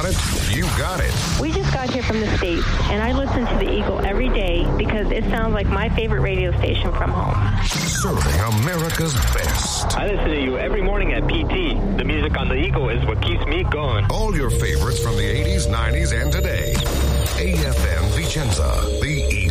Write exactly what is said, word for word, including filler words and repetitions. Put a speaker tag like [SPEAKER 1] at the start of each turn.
[SPEAKER 1] want it, you got it.
[SPEAKER 2] We just got here from the States, and I listen to the Eagle every day because it sounds like my favorite radio station from home.
[SPEAKER 1] Serving America's best.
[SPEAKER 3] I listen to you every morning at P T. The music on the Eagle is what keeps me going.
[SPEAKER 1] All your favorites from the eighties, nineties, and today. A F M Vicenza, the Eagle.